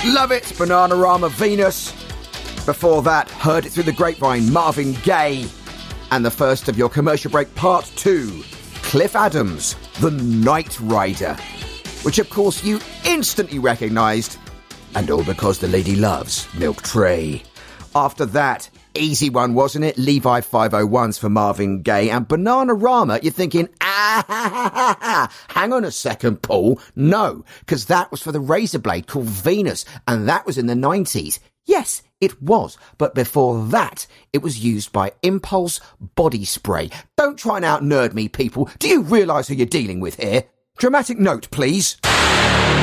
Love It, Bananarama, Venus. Before that, Heard It Through the Grapevine, Marvin Gaye. And the first of your commercial break, part 2, Cliff Adams, The Night Rider, which of course you instantly recognised, and all because the lady loves Milk Tray. After that, easy one, wasn't it? Levi 501's for Marvin Gaye, and Bananarama, you're thinking, hang on a second, Paul. No, because that was for the razor blade called Venus, and that was in the 90s. Yes, it was, but before that, it was used by Impulse Body Spray. Don't try and out-nerd me, people. Do you realise who you're dealing with here? Dramatic note, please.